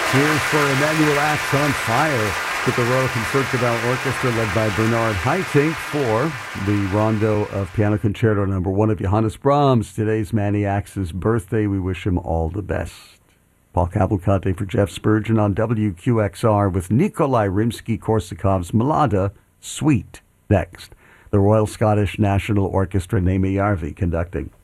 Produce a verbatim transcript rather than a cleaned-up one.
Here's for Emmanuel Axe on Fire with the Royal Concertgebouw Orchestra led by Bernard Haitink for the rondo of Piano Concerto number one of Johannes Brahms. Today's Manny Axe's birthday. We wish him all the best. Paul Cavalcante for Jeff Spurgeon on W Q X R with Nikolai Rimsky-Korsakov's Malada, Sweet, next. The Royal Scottish National Orchestra, Naomi Yarvi, conducting.